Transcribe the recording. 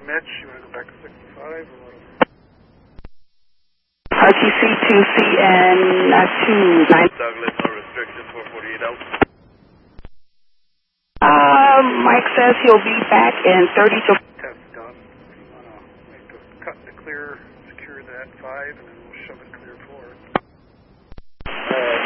Mitch, you want to go back to 65 or what? RTC 2CN 29. Douglas, no restriction, 448 out. Mike says he'll be back in 30 to... Test done. You want to make the cut to clear, secure that 5, and then we'll shove it clear 4.